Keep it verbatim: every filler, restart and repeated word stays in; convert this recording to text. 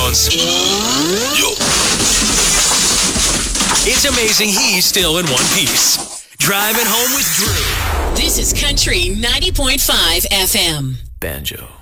pounds. Yo. It's amazing he's still in one piece. Driving home with Drew. This is Country ninety point five F M. Banjo.